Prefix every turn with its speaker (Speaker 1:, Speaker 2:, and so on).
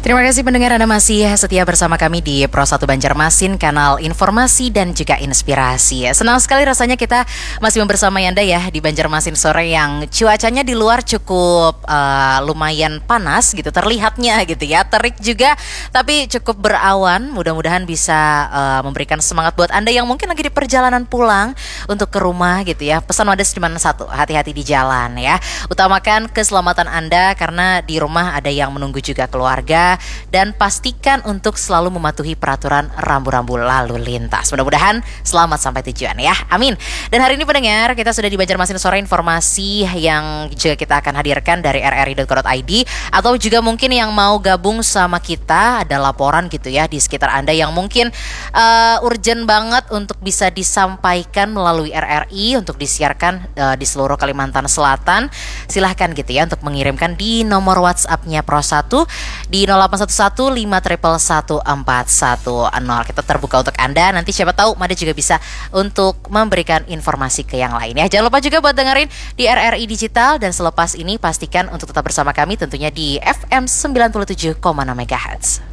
Speaker 1: Terima kasih pendengar, Anda masih setia bersama kami di Pro 1 Banjarmasin, kanal informasi dan juga inspirasi. Senang sekali rasanya kita masih bersama Anda ya di Banjarmasin sore yang cuacanya di luar cukup lumayan panas gitu terlihatnya gitu ya, terik juga tapi cukup berawan. Mudah-mudahan bisa memberikan semangat buat Anda yang mungkin lagi di perjalanan pulang untuk ke rumah gitu ya. Pesan wadas cuma satu, hati-hati di jalan ya. Utamakan keselamatan Anda karena di rumah ada yang menunggu juga keluarga. Dan pastikan untuk selalu mematuhi peraturan rambu-rambu lalu lintas. Mudah-mudahan selamat sampai tujuan ya, amin. Dan hari ini pendengar, kita sudah di Banjarmasin sore, informasi yang juga kita akan hadirkan dari rri.co.id. Atau juga mungkin yang mau gabung sama kita, ada laporan gitu ya di sekitar Anda yang mungkin urgent banget untuk bisa disampaikan melalui RRI untuk disiarkan di seluruh Kalimantan Selatan. Silahkan gitu ya untuk mengirimkan di nomor WhatsApp-nya Pro 1 di 0811 5111410. Kita terbuka untuk Anda. Nanti siapa tahu Mada juga bisa untuk memberikan informasi ke yang lain ya. Jangan lupa juga buat dengerin di RRI Digital. Dan selepas ini pastikan untuk tetap bersama kami tentunya di FM 97,6 MHz.